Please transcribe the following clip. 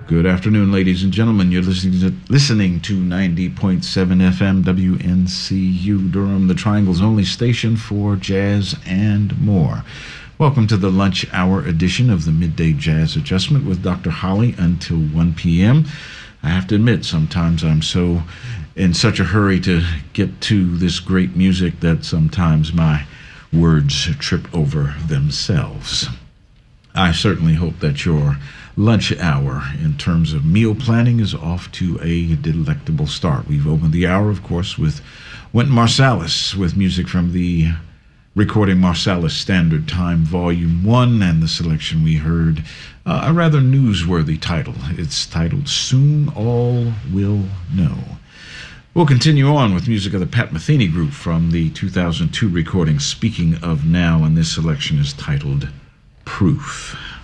Good afternoon, ladies and gentlemen. You're listening to 90.7 FM WNCU Durham, the Triangle's only station for jazz and more. Welcome to the lunch hour edition of the Midday Jazz Adjustment with Dr. Holly until 1 p.m. I have to admit, sometimes I'm so in such a hurry to get to this great music that sometimes my words trip over themselves. I certainly hope that your lunch hour in terms of meal planning is off to a delectable start. We've opened the hour, of course, with Wynton Marsalis with music from the recording Marsalis Standard Time Volume 1, and the selection we heard, a rather newsworthy title. It's titled Soon All Will Know. We'll continue on with music of the Pat Metheny Group from the 2002 recording Speaking of Now, and this selection is titled Proof.